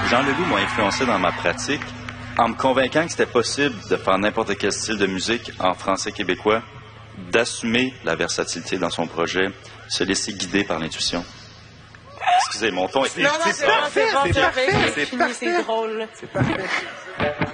Jean Leloup m'a influencé dans ma pratique en me convainquant que c'était possible de faire n'importe quel style de musique en français québécois, d'assumer la versatilité dans son projet, se laisser guider par l'intuition. Excusez, mon ton est... Non, c'est parfait, C'est drôle. C'est parfait.